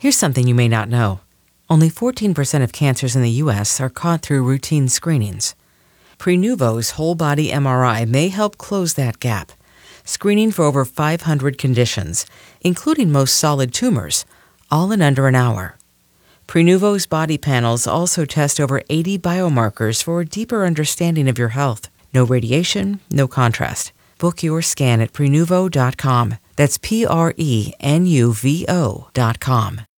Here's something you may not know. Only 14% of cancers in the U.S. are caught through routine screenings. Prenuvo's whole-body MRI may help close that gap, screening for over 500 conditions, including most solid tumors, all in under an hour. Prenuvo's body panels also test over 80 biomarkers for a deeper understanding of your health. No radiation, no contrast. Book your scan at Prenuvo.com. That's Prenuvo.com.